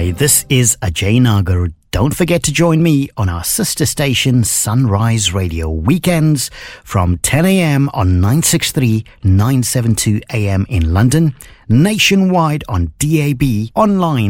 Hi, this is Ajay Nagar. Don't forget to join me on our sister station Sunrise Radio weekends from 10 a.m. on 963 972 AM in London, nationwide on DAB, online